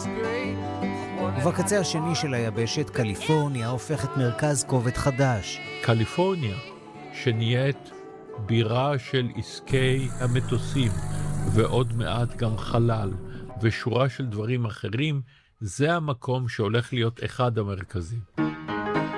ובקצה השני של היבשת, קליפורניה הופכת מרכז כובד חדש. קליפורניה, שנהיית בירה של עסקי המטוסים, ועוד מעט גם חלל, ושורה של דברים אחרים, זה המקום שהולך להיות אחד המרכזים.